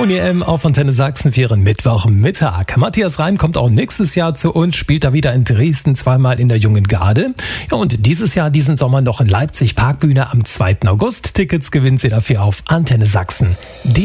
Boney M. auf Antenne Sachsen für Ihren Mittwochmittag. Matthias Reim kommt auch nächstes Jahr zu uns, spielt da wieder in Dresden, zweimal in der Jungen Garde. Ja, und dieses Jahr, diesen Sommer noch in Leipzig Parkbühne am 2. August. Tickets gewinnt sie dafür auf Antenne Sachsen.